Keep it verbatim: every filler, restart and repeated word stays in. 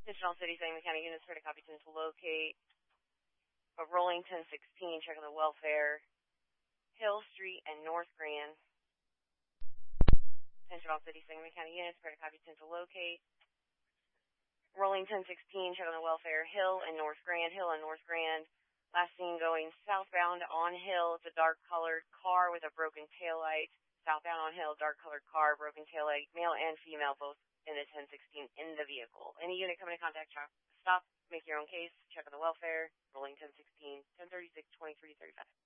Attention all City Sangamon County units, ready to copy ten to locate. A rolling ten sixteen, check on the welfare. Hill Street and North Grand. Attention all City Sangamon County units, ready to copy ten to locate. Rolling ten sixteen, check on the welfare. Hill and North Grand, Hill and North Grand. Last seen going southbound on Hill. It's a dark-colored car with a broken taillight. Southbound on Hill, dark-colored car, broken taillight, male and female, both in the ten sixteen in the vehicle. Any unit coming to contact, stop, make your own case, check on the welfare, rolling ten sixteen, ten thirty-six, twenty-three thirty-five.